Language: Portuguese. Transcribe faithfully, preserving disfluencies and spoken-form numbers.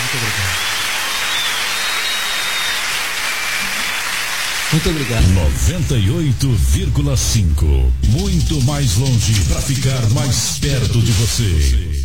Muito obrigado. noventa e oito vírgula cinco. Muito mais longe para ficar mais perto de você.